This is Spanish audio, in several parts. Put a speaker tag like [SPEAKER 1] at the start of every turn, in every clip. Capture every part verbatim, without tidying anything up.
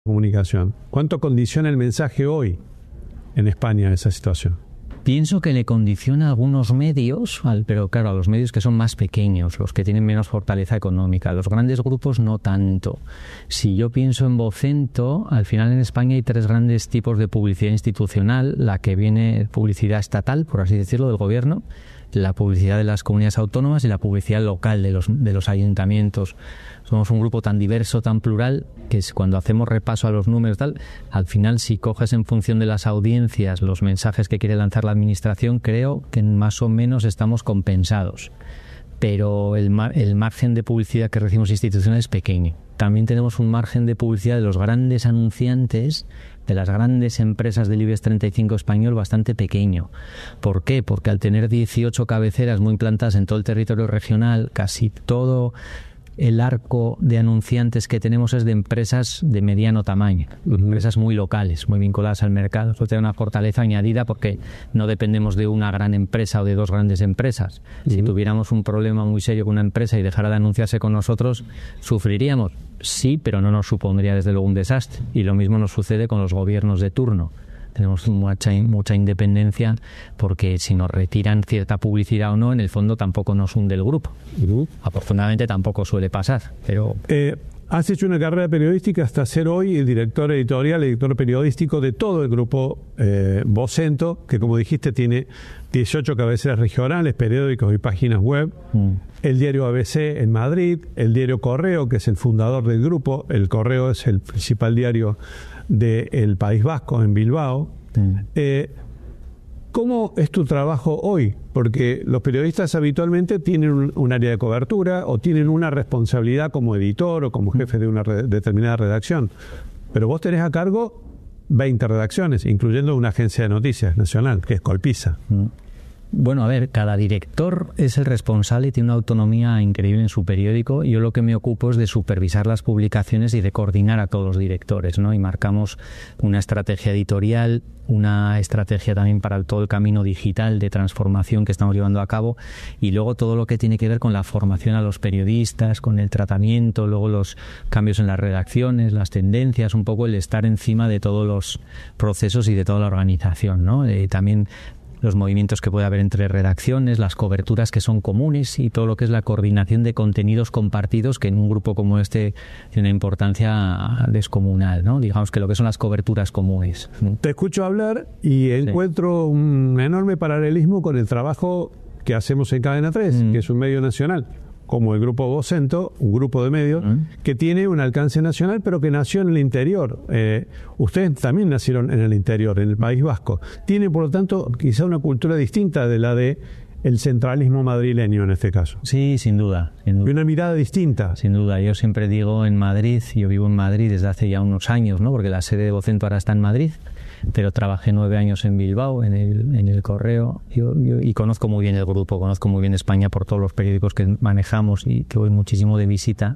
[SPEAKER 1] comunicación. ¿Cuánto condiciona el mensaje hoy en España esa situación?
[SPEAKER 2] Pienso que le condiciona a algunos medios, pero claro, a los medios que son más pequeños, los que tienen menos fortaleza económica. Los grandes grupos no tanto. Si yo pienso en Vocento, al final en España hay tres grandes tipos de publicidad institucional. La que viene publicidad estatal, por así decirlo, del gobierno, la publicidad de las comunidades autónomas y la publicidad local de los, de los ayuntamientos. Somos un grupo tan diverso, tan plural, que es cuando hacemos repaso a los números tal, al final si coges en función de las audiencias los mensajes que quiere lanzar la administración, creo que más o menos estamos compensados. Pero el, mar, el margen de publicidad que recibimos institucional es pequeño. También tenemos un margen de publicidad de los grandes anunciantes, de las grandes empresas del IBEX treinta y cinco español, bastante pequeño. ¿Por qué? Porque al tener dieciocho cabeceras muy implantadas en todo el territorio regional, casi todo el arco de anunciantes que tenemos es de empresas de mediano tamaño, uh-huh. empresas muy locales, muy vinculadas al mercado. Eso tiene una fortaleza añadida porque no dependemos de una gran empresa o de dos grandes empresas. Uh-huh. Si tuviéramos un problema muy serio con una empresa y dejara de anunciarse con nosotros, ¿sufriríamos? Sí, pero no nos supondría desde luego un desastre. Y lo mismo nos sucede con los gobiernos de turno. Tenemos mucha, mucha independencia porque si nos retiran cierta publicidad o no, en el fondo tampoco nos hunde el grupo. Uh-huh. Afortunadamente tampoco suele pasar. Pero
[SPEAKER 1] eh, has hecho una carrera periodística hasta ser hoy el director editorial, editor periodístico de todo el grupo eh, Vocento, que como dijiste tiene dieciocho cabeceras regionales, periódicos y páginas web. Uh-huh. El diario A B C en Madrid, el diario Correo, que es el fundador del grupo. El Correo es el principal diario del País Vasco, en Bilbao. Mm. Eh, ¿Cómo es tu trabajo hoy? Porque los periodistas habitualmente tienen un, un área de cobertura o tienen una responsabilidad como editor o como jefe de una re- determinada redacción. Pero vos tenés a cargo veinte redacciones, incluyendo una agencia de noticias nacional, que es Colpisa.
[SPEAKER 2] Mm. Bueno, a ver, cada director es el responsable y tiene una autonomía increíble en su periódico. Yo lo que me ocupo es de supervisar las publicaciones y de coordinar a todos los directores, ¿no? Y marcamos una estrategia editorial, una estrategia también para todo el camino digital de transformación que estamos llevando a cabo, y luego todo lo que tiene que ver con la formación a los periodistas, con el tratamiento, luego los cambios en las redacciones, las tendencias, un poco el estar encima de todos los procesos y de toda la organización, ¿no? Eh, también los movimientos que puede haber entre redacciones, las coberturas que son comunes y todo lo que es la coordinación de contenidos compartidos, que en un grupo como este tiene una importancia descomunal, ¿no? Digamos que lo que son las coberturas comunes.
[SPEAKER 1] Te escucho hablar y encuentro sí. un enorme paralelismo con el trabajo que hacemos en Cadena tres, mm. que es un medio nacional, como el grupo Vocento, un grupo de medios uh-huh. que tiene un alcance nacional, pero que nació en el interior. Eh, ustedes también nacieron en el interior, en el País Vasco. Tiene, por lo tanto, quizá una cultura distinta de la de el centralismo madrileño en este caso.
[SPEAKER 2] Sí, sin duda, sin duda.
[SPEAKER 1] Y una mirada distinta.
[SPEAKER 2] Sin duda. Yo siempre digo en Madrid, yo vivo en Madrid desde hace ya unos años, ¿no? Porque la sede de Vocento ahora está en Madrid, pero trabajé nueve años en Bilbao, en el, en el Correo, yo, yo, y conozco muy bien el grupo, conozco muy bien España por todos los periódicos que manejamos y que voy muchísimo de visita.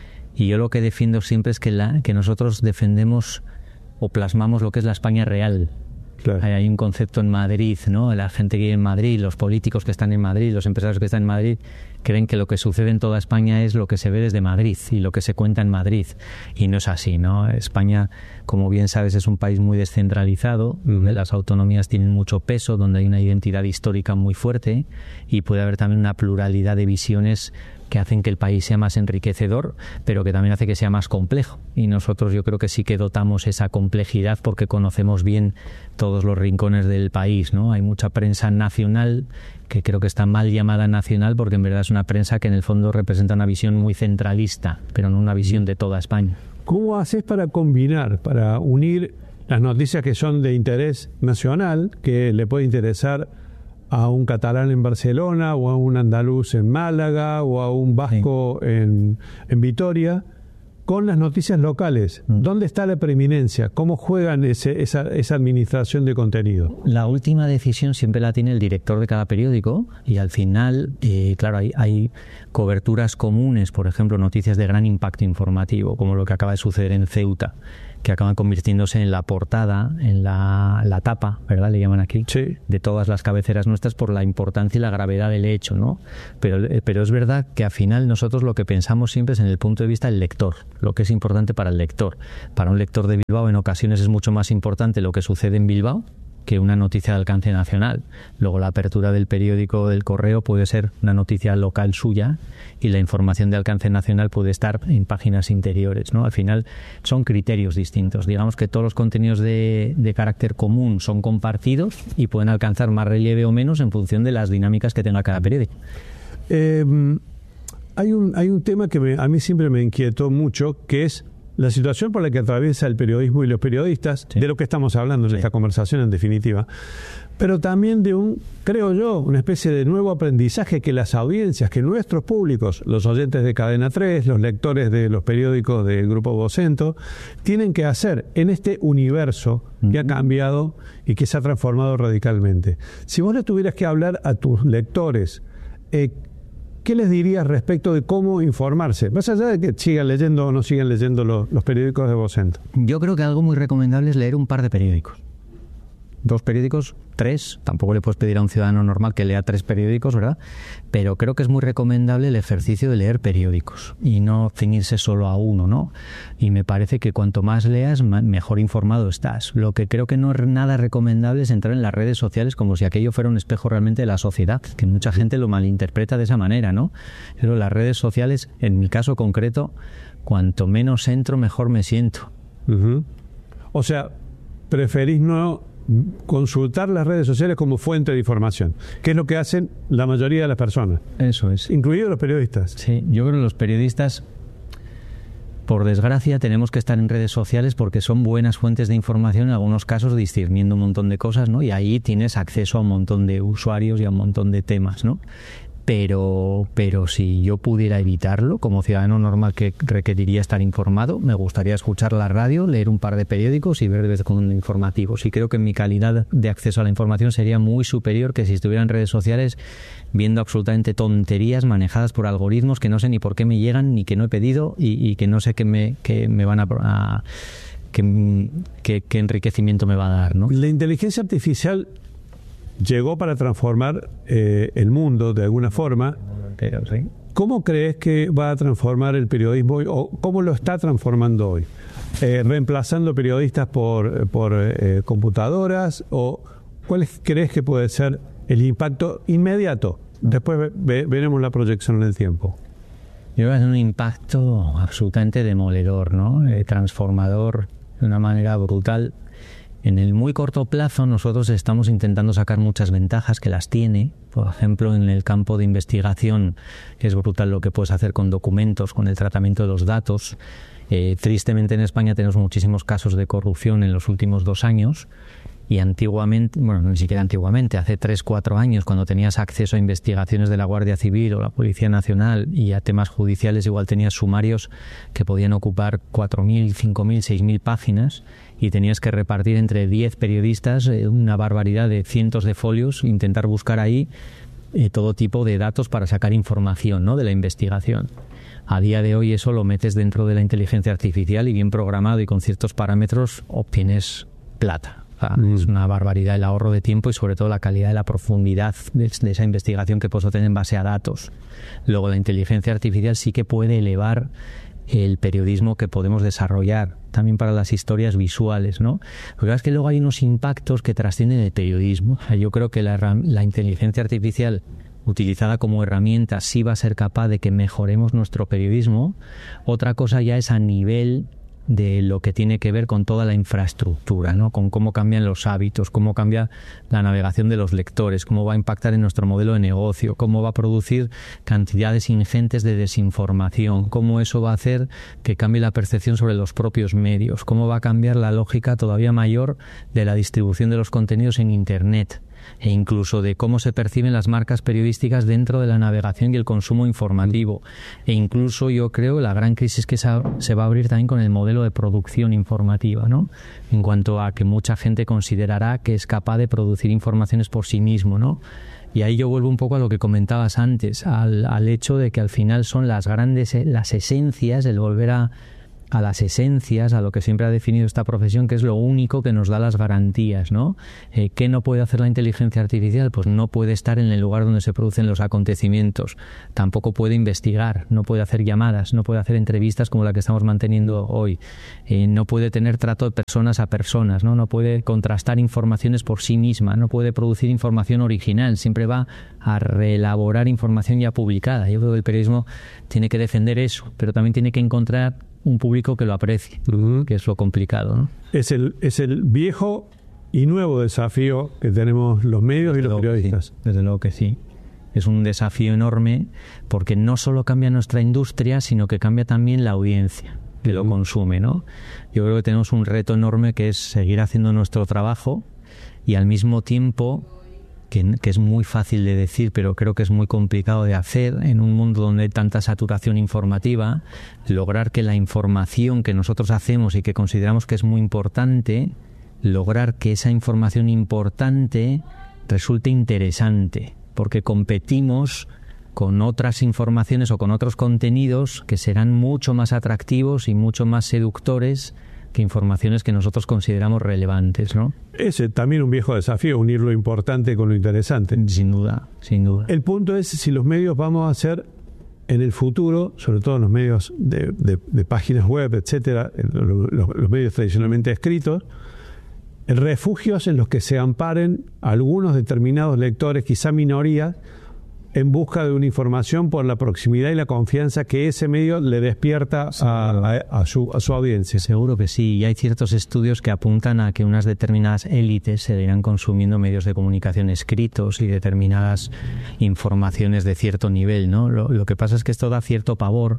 [SPEAKER 2] Y yo lo que defiendo siempre es que, la, que nosotros defendemos o plasmamos lo que es la España real. Claro. Hay, hay un concepto en Madrid, ¿no? La gente que vive en Madrid, los políticos que están en Madrid, los empresarios que están en Madrid, creen que lo que sucede en toda España es lo que se ve desde Madrid y lo que se cuenta en Madrid. Y no es así, ¿no? España, como bien sabes, es un país muy descentralizado, donde las autonomías tienen mucho peso, donde hay una identidad histórica muy fuerte y puede haber también una pluralidad de visiones que hacen que el país sea más enriquecedor, pero que también hace que sea más complejo. Y nosotros yo creo que sí que dotamos esa complejidad porque conocemos bien todos los rincones del país, ¿no? Hay mucha prensa nacional que creo que está mal llamada nacional porque en verdad es una prensa que en el fondo representa una visión muy centralista, pero no una visión de toda España.
[SPEAKER 1] ¿Cómo haces para combinar, para unir las noticias que son de interés nacional, que le puede interesar a un catalán en Barcelona o a un andaluz en Málaga o a un vasco sí. en, en Vitoria, con las noticias locales? Mm. ¿Dónde está la preeminencia? ¿Cómo juegan ese, esa, esa administración de contenido?
[SPEAKER 2] La última decisión siempre la tiene el director de cada periódico y al final, eh, claro, hay, hay coberturas comunes, por ejemplo, noticias de gran impacto informativo, como lo que acaba de suceder en Ceuta, que acaban convirtiéndose en la portada, en la, la tapa, ¿verdad? Le llaman aquí,
[SPEAKER 1] sí,
[SPEAKER 2] de todas las cabeceras nuestras por la importancia y la gravedad del hecho, ¿no? Pero, pero es verdad que al final nosotros lo que pensamos siempre es en el punto de vista del lector, lo que es importante para el lector. Para un lector de Bilbao en ocasiones es mucho más importante lo que sucede en Bilbao que una noticia de alcance nacional. Luego la apertura del periódico del Correo puede ser una noticia local suya y la información de alcance nacional puede estar en páginas interiores, ¿no? Al final son criterios distintos. Digamos que todos los contenidos de, de carácter común son compartidos y pueden alcanzar más relieve o menos en función de las dinámicas que tenga cada periódico.
[SPEAKER 1] Eh, hay, un, hay un tema que me, a mí siempre me inquietó mucho, que es la situación por la que atraviesa el periodismo y los periodistas, sí, de lo que estamos hablando en sí. esta conversación en definitiva, pero también de un, creo yo, una especie de nuevo aprendizaje que las audiencias, que nuestros públicos, los oyentes de Cadena tres, los lectores de los periódicos del Grupo Vocento, tienen que hacer en este universo uh-huh. que ha cambiado y que se ha transformado radicalmente. Si vos le tuvieras que hablar a tus lectores, eh, ¿qué les dirías respecto de cómo informarse? Más allá de que sigan leyendo o no sigan leyendo los, los periódicos de Vocento.
[SPEAKER 2] Yo creo que algo muy recomendable es leer un par de periódicos. Dos periódicos, tres. Tampoco le puedes pedir a un ciudadano normal que lea tres periódicos, ¿verdad? Pero creo que es muy recomendable el ejercicio de leer periódicos y no ceñirse solo a uno, ¿no? Y me parece que cuanto más leas, mejor informado estás. Lo que creo que no es nada recomendable es entrar en las redes sociales como si aquello fuera un espejo realmente de la sociedad, que mucha gente lo malinterpreta de esa manera, ¿no? Pero las redes sociales, en mi caso concreto, cuanto menos entro, mejor me siento.
[SPEAKER 1] Uh-huh. O sea, preferís no consultar las redes sociales como fuente de información, que es lo que hacen la mayoría de las personas.
[SPEAKER 2] Eso es.
[SPEAKER 1] Incluidos los periodistas.
[SPEAKER 2] Sí, yo creo que los periodistas, por desgracia, tenemos que estar en redes sociales porque son buenas fuentes de información, en algunos casos discerniendo un montón de cosas, ¿no? Y ahí tienes acceso a un montón de usuarios y a un montón de temas, ¿no? Pero, pero si yo pudiera evitarlo, como ciudadano normal que requeriría estar informado, me gustaría escuchar la radio, leer un par de periódicos y ver de vez en cuando informativos. Y creo que mi calidad de acceso a la información sería muy superior que si estuviera en redes sociales viendo absolutamente tonterías manejadas por algoritmos que no sé ni por qué me llegan, ni que no he pedido y, y que no sé qué me, qué me van a... a qué, qué, qué enriquecimiento me va a dar, ¿no?
[SPEAKER 1] La inteligencia artificial llegó para transformar eh, el mundo de alguna forma.
[SPEAKER 2] Pero, ¿sí?
[SPEAKER 1] ¿Cómo crees que va a transformar el periodismo hoy, o cómo lo está transformando hoy? Eh, ¿Reemplazando periodistas por, por eh, computadoras? ¿O cuál crees que puede ser el impacto inmediato? Después ve, veremos la proyección en el tiempo.
[SPEAKER 2] Yo creo que es un impacto absolutamente demoledor, ¿no? Eh, transformador de una manera brutal. En el muy corto plazo nosotros estamos intentando sacar muchas ventajas que las tiene. Por ejemplo, en el campo de investigación es brutal lo que puedes hacer con documentos, con el tratamiento de los datos. Eh, tristemente en España tenemos muchísimos casos de corrupción en los últimos dos años y antiguamente, bueno, ni siquiera antiguamente, hace tres, cuatro años, cuando tenías acceso a investigaciones de la Guardia Civil o la Policía Nacional y a temas judiciales, igual tenías sumarios que podían ocupar cuatro mil, cinco mil, seis mil páginas y tenías que repartir entre diez periodistas una barbaridad de cientos de folios, intentar buscar ahí eh, todo tipo de datos para sacar información, ¿no?, de la investigación. A día de hoy eso lo metes dentro de la inteligencia artificial y bien programado y con ciertos parámetros obtienes plata. O sea, mm. Es una barbaridad el ahorro de tiempo y sobre todo la calidad de la profundidad de, de esa investigación que puedes obtener en base a datos. Luego la inteligencia artificial sí que puede elevar el periodismo que podemos desarrollar también para las historias visuales, ¿no? Lo que pasa es que luego hay unos impactos que trascienden el periodismo. O sea, yo creo que la, la inteligencia artificial utilizada como herramienta sí va a ser capaz de que mejoremos nuestro periodismo. Otra cosa ya es a nivel de lo que tiene que ver con toda la infraestructura, ¿no? Con cómo cambian los hábitos, cómo cambia la navegación de los lectores, cómo va a impactar en nuestro modelo de negocio, cómo va a producir cantidades ingentes de desinformación, cómo eso va a hacer que cambie la percepción sobre los propios medios, cómo va a cambiar la lógica todavía mayor de la distribución de los contenidos en Internet e incluso de cómo se perciben las marcas periodísticas dentro de la navegación y el consumo informativo. E incluso yo creo la gran crisis que se va a abrir también con el modelo de producción informativa, ¿no? En cuanto a que mucha gente considerará que es capaz de producir informaciones por sí mismo, ¿no? Y ahí yo vuelvo un poco a lo que comentabas antes, al, al hecho de que al final son las grandes, las esencias, el volver a a las esencias, a lo que siempre ha definido esta profesión, que es lo único que nos da las garantías, ¿no? Eh, ¿Qué no puede hacer la inteligencia artificial? Pues no puede estar en el lugar donde se producen los acontecimientos, tampoco puede investigar, no puede hacer llamadas, no puede hacer entrevistas como la que estamos manteniendo hoy, eh, no puede tener trato de personas a personas, ¿no? No puede contrastar informaciones por sí misma, no puede producir información original, siempre va a reelaborar información ya publicada. Yo creo que el periodismo tiene que defender eso, pero también tiene que encontrar un público que lo aprecie, uh-huh. que es lo complicado, ¿no?
[SPEAKER 1] Es el, es el viejo y nuevo desafío que tenemos los medios desde y los periodistas.
[SPEAKER 2] Sí, desde luego que sí. Es un desafío enorme porque no solo cambia nuestra industria, sino que cambia también la audiencia que uh-huh. lo consume, ¿no? Yo creo que tenemos un reto enorme que es seguir haciendo nuestro trabajo y al mismo tiempo, que, que es muy fácil de decir, pero creo que es muy complicado de hacer en un mundo donde hay tanta saturación informativa, lograr que la información que nosotros hacemos y que consideramos que es muy importante, lograr que esa información importante resulte interesante, porque competimos con otras informaciones o con otros contenidos que serán mucho más atractivos y mucho más seductores que informaciones que nosotros consideramos relevantes, ¿no?
[SPEAKER 1] Ese también un viejo desafío, unir lo importante con lo interesante.
[SPEAKER 2] Sin duda, sin duda.
[SPEAKER 1] El punto es si los medios vamos a hacer en el futuro, sobre todo en los medios de, de, de páginas web, etcétera, los, los medios tradicionalmente escritos, refugios en los que se amparen algunos determinados lectores, quizá minorías, en busca de una información por la proximidad y la confianza que ese medio le despierta a, a, a, su, a su audiencia.
[SPEAKER 2] Seguro que sí, y hay ciertos estudios que apuntan a que unas determinadas élites seguirán consumiendo medios de comunicación escritos y determinadas informaciones de cierto nivel, ¿no? Lo, lo que pasa es que esto da cierto pavor,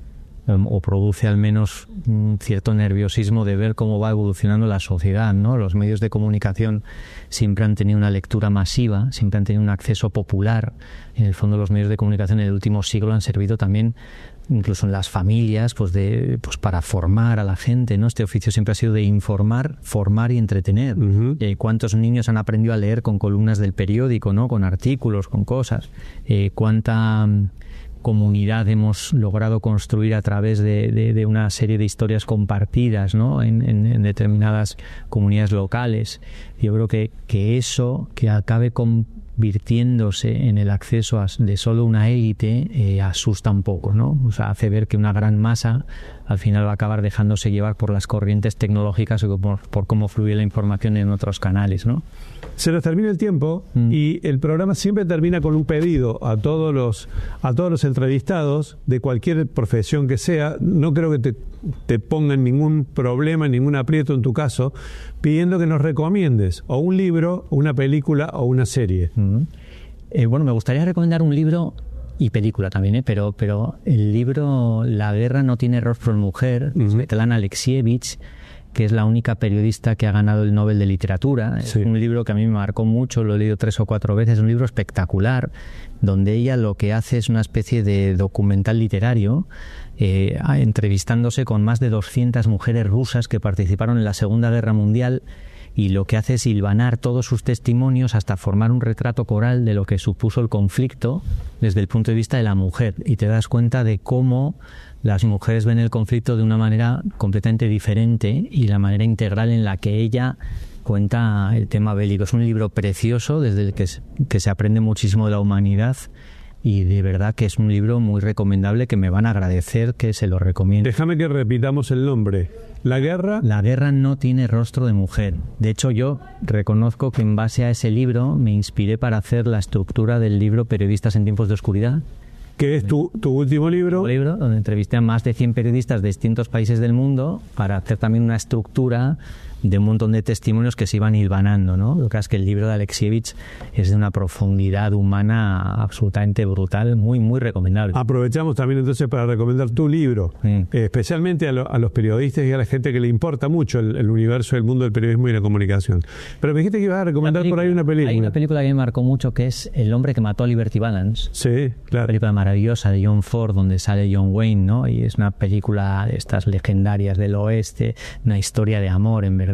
[SPEAKER 2] o produce al menos un cierto nerviosismo de ver cómo va evolucionando la sociedad, ¿no? Los medios de comunicación siempre han tenido una lectura masiva, siempre han tenido un acceso popular. En el fondo, los medios de comunicación en el último siglo han servido también, incluso en las familias, pues de pues para formar a la gente, ¿no? Este oficio siempre ha sido de informar, formar y entretener. Uh-huh. Eh, ¿Cuántos niños han aprendido a leer con columnas del periódico, ¿no? Con artículos, con cosas? Eh, ¿Cuánta comunidad hemos logrado construir a través de, de, de una serie de historias compartidas, ¿no? en, en, en determinadas comunidades locales? Yo creo que, que eso, que acabe convirtiéndose en el acceso a, de solo una élite, eh, asusta un poco, ¿no? O sea, hace ver que una gran masa al final va a acabar dejándose llevar por las corrientes tecnológicas o por, por cómo fluye la información en otros canales, ¿no?
[SPEAKER 1] Se nos termina el tiempo mm. y el programa siempre termina con un pedido a todos los a todos los entrevistados de cualquier profesión que sea. No creo que te, te pongan ningún problema, ningún aprieto en tu caso, pidiendo que nos recomiendes o un libro, una película o una serie.
[SPEAKER 2] Mm. Eh, bueno, me gustaría recomendar un libro y película también, ¿eh? pero pero el libro La guerra no tiene rostro en mujer, uh-huh. Svetlana Alexievich, que es la única periodista que ha ganado el Nobel de Literatura. Sí. Es un libro que a mí me marcó mucho, lo he leído tres o cuatro veces, es un libro espectacular, donde ella lo que hace es una especie de documental literario, eh, entrevistándose con más de doscientas mujeres rusas que participaron en la Segunda Guerra Mundial, y lo que hace es hilvanar todos sus testimonios hasta formar un retrato coral de lo que supuso el conflicto desde el punto de vista de la mujer. Y te das cuenta de cómo las mujeres ven el conflicto de una manera completamente diferente y la manera integral en la que ella cuenta el tema bélico. Es un libro precioso desde el que se, que se aprende muchísimo de la humanidad. Y de verdad que es un libro muy recomendable que me van a agradecer que se lo recomiende.
[SPEAKER 1] Déjame que repitamos el nombre. La guerra...
[SPEAKER 2] La guerra no tiene rostro de mujer. De hecho, yo reconozco que en base a ese libro me inspiré para hacer la estructura del libro Periodistas en tiempos de oscuridad.
[SPEAKER 1] Que es tu, tu último libro.
[SPEAKER 2] Un libro donde entrevisté a más de cien periodistas de distintos países del mundo para hacer también una estructura de un montón de testimonios que se iban hilvanando, ¿no? Lo que es que el libro de Alexievich es de una profundidad humana absolutamente brutal, muy, muy recomendable.
[SPEAKER 1] Aprovechamos también entonces para recomendar tu libro, sí. eh, especialmente a, lo, a los periodistas y a la gente que le importa mucho el, el universo del mundo del periodismo y la comunicación. Pero me dijiste que ibas a recomendar película, por ahí una película.
[SPEAKER 2] Hay una película que me marcó mucho que es El hombre que mató a Liberty Balance.
[SPEAKER 1] Sí, claro.
[SPEAKER 2] Una película maravillosa de John Ford donde sale John Wayne, ¿no? Y es una película de estas legendarias del oeste, una historia de amor, en verdad,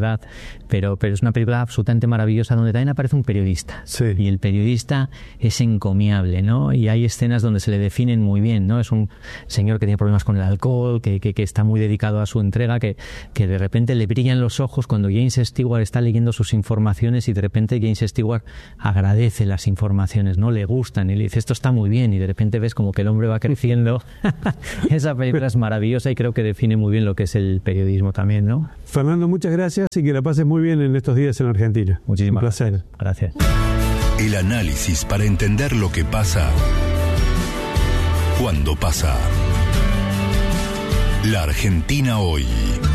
[SPEAKER 2] verdad, pero, pero es una película absolutamente maravillosa donde también aparece un periodista.
[SPEAKER 1] Sí.
[SPEAKER 2] Y el periodista es encomiable, ¿no? Y hay escenas donde se le definen muy bien, ¿no? Es un señor que tiene problemas con el alcohol, que, que, que está muy dedicado a su entrega, que, que de repente le brillan los ojos cuando James Stewart está leyendo sus informaciones y de repente James Stewart agradece las informaciones, ¿no? Le gustan y le dice, esto está muy bien, y de repente ves como que el hombre va creciendo. Esa película es maravillosa y creo que define muy bien lo que es el periodismo también, ¿no?
[SPEAKER 1] Fernando, muchas gracias y que la pases muy bien en estos días en Argentina.
[SPEAKER 2] Muchísimas
[SPEAKER 1] Un placer.
[SPEAKER 2] Gracias.
[SPEAKER 3] El análisis para entender lo que pasa cuando pasa. La Argentina hoy.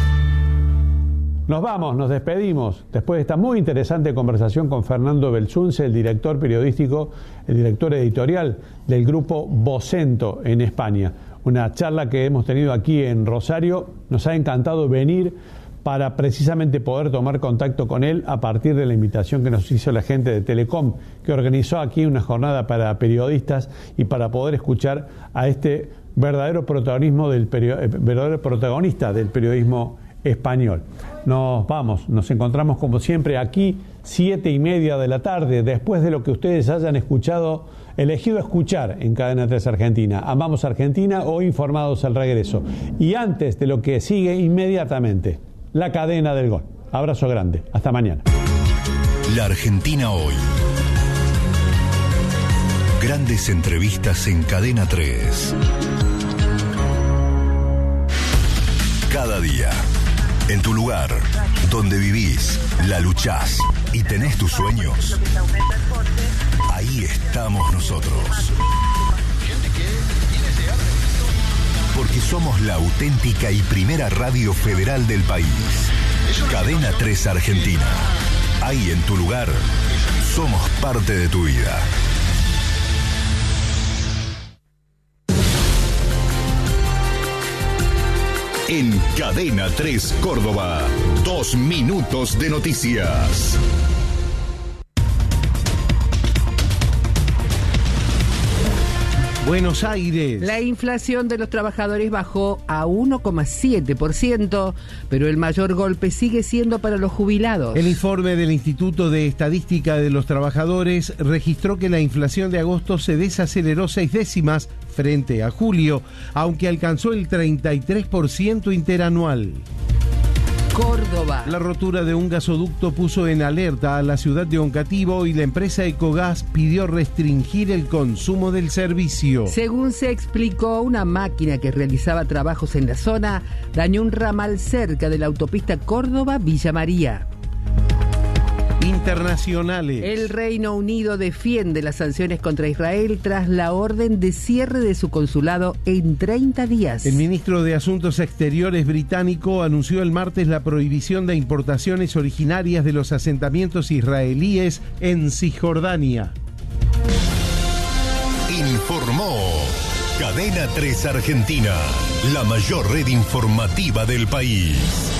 [SPEAKER 1] Nos vamos, nos despedimos después de esta muy interesante conversación con Fernando Belsunce, el director periodístico, el director editorial del grupo Vocento en España. Una charla que hemos tenido aquí en Rosario. Nos ha encantado venir para precisamente poder tomar contacto con él a partir de la invitación que nos hizo la gente de Telecom, que organizó aquí una jornada para periodistas y para poder escuchar a este verdadero protagonismo del perio- verdadero protagonista del periodismo español. Nos vamos, nos encontramos como siempre aquí, siete y media de la tarde, después de lo que ustedes hayan escuchado, elegido escuchar en Cadena tres Argentina. Amamos Argentina o Informados al Regreso. Y antes de lo que sigue inmediatamente, la cadena del gol. Abrazo grande. Hasta mañana.
[SPEAKER 3] La Argentina hoy. Grandes entrevistas en Cadena tres. Cada día, en tu lugar, donde vivís, la luchás y tenés tus sueños, ahí estamos nosotros. Porque somos la auténtica y primera radio federal del país. Cadena tres Argentina. Ahí en tu lugar, somos parte de tu vida. En Cadena tres Córdoba, dos minutos de noticias.
[SPEAKER 4] Buenos Aires.
[SPEAKER 5] La inflación de los trabajadores bajó a uno coma siete por ciento, pero el mayor golpe sigue siendo para los jubilados.
[SPEAKER 4] El informe del Instituto de Estadística de los Trabajadores registró que la inflación de agosto se desaceleró seis décimas frente a julio, aunque alcanzó el treinta y tres por ciento interanual.
[SPEAKER 5] Córdoba.
[SPEAKER 4] La rotura de un gasoducto puso en alerta a la ciudad de Oncativo y la empresa Ecogas pidió restringir el consumo del servicio.
[SPEAKER 5] Según se explicó, una máquina que realizaba trabajos en la zona dañó un ramal cerca de la autopista Córdoba-Villa María.
[SPEAKER 4] Internacionales.
[SPEAKER 5] El Reino Unido defiende las sanciones contra Israel tras la orden de cierre de su consulado en treinta días.
[SPEAKER 4] El ministro de Asuntos Exteriores británico anunció el martes la prohibición de importaciones originarias de los asentamientos israelíes en Cisjordania.
[SPEAKER 3] Informó Cadena tres Argentina, la mayor red informativa del país.